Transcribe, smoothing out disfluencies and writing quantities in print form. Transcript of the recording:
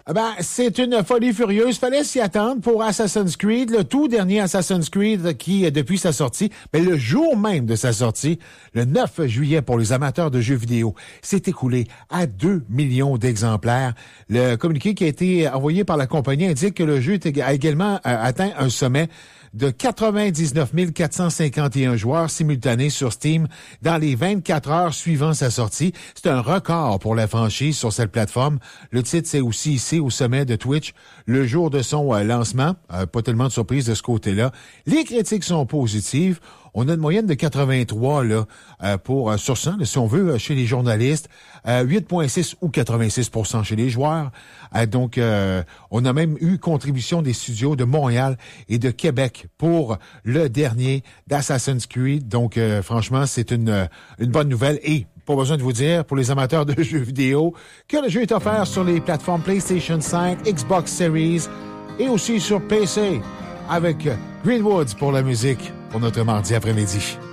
C'est une folie furieuse. Fallait s'y attendre pour Assassin's Creed, le tout dernier Assassin's Creed qui, depuis sa sortie, le jour même de sa sortie, le 9 juillet pour les amateurs de jeux vidéo, s'est écoulé à 2 millions d'exemplaires. Le communiqué qui a été envoyé par la compagnie indique que le jeu a également atteint un sommet de 99 451 joueurs simultanés sur Steam dans les 24 heures suivant sa sortie. C'est un record pour la franchise sur cette plateforme. Le titre s'est aussi hissé au sommet de Twitch le jour de son lancement. Pas tellement de surprise de ce côté-là. Les critiques sont positives. On a une moyenne de 83 là pour sur 100, là, si on veut, chez les journalistes, 8,6 ou 86% chez les joueurs. Donc, on a même eu contribution des studios de Montréal et de Québec pour le dernier d'Assassin's Creed. Donc, franchement, c'est une bonne nouvelle et pas besoin de vous dire, pour les amateurs de jeux vidéo, que le jeu est offert sur les plateformes PlayStation 5, Xbox Series et aussi sur PC avec Greenwoods pour la musique pour notre mardi après-midi.